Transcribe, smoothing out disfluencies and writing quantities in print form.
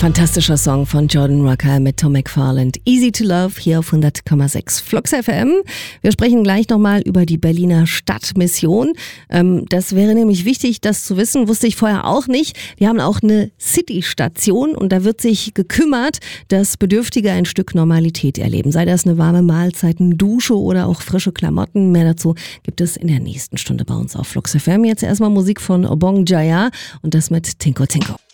Fantastischer Song von Jordan Rucker mit Tom McFarland. Easy to Love hier auf 100,6 Flux FM. Wir sprechen gleich nochmal über die Berliner Stadtmission. Das wäre nämlich wichtig, das zu wissen, wusste ich vorher auch nicht. Die haben auch eine City-Station und da wird sich gekümmert, dass Bedürftige ein Stück Normalität erleben. Sei das eine warme Mahlzeit, eine Dusche oder auch frische Klamotten. Mehr dazu gibt es in der nächsten Stunde bei uns auf Flux FM. Jetzt erstmal Musik von Obong Jaya und das mit Tinko Tinko.